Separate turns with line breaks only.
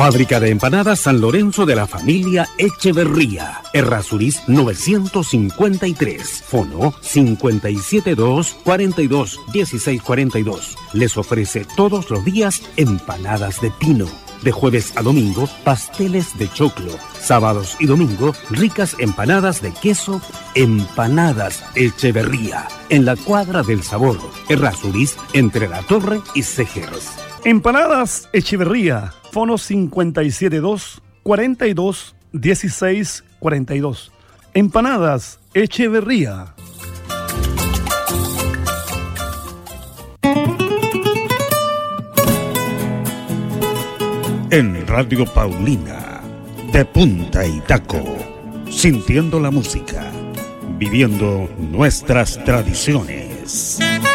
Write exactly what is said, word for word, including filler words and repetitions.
Fábrica de empanadas San Lorenzo de la familia Echeverría. Errázuriz novecientos cincuenta y tres. Fono cinco siete dos, cuatro dos, uno seis cuatro dos. Les ofrece todos los días empanadas de pino. De jueves a domingo, pasteles de choclo. Sábados y domingo, ricas empanadas de queso. Empanadas Echeverría. En la Cuadra del Sabor. Errázuriz, entre La Torre y Cejeros.
Empanadas Echeverría. Fono cinco siete dos, cuatro dos, uno seis cuatro dos. Empanadas Echeverría.
En Radio Paulina, de punta y taco, sintiendo la música, viviendo nuestras tradiciones.